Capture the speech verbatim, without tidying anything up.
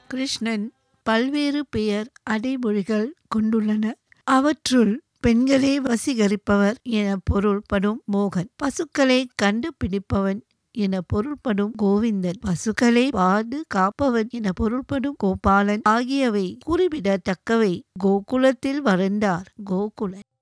கிருஷ்ணன் பல்வேறு பெயர் அடைமொழிகள் கொண்டுள்ளன. அவற்றுள் பெண்களை வசீகரிப்பவர் என பொருள்படும் மோகன், பசுக்களை கண்டுபிடிப்பவன் என பொருள்படும் கோவிந்தன், பசுக்களை பாது காப்பவன் என பொருள்படும் கோபாலன் ஆகியவை குறிப்பிடத்தக்கவை. கோகுலத்தில் வளர்ந்தார் கோகுலன்.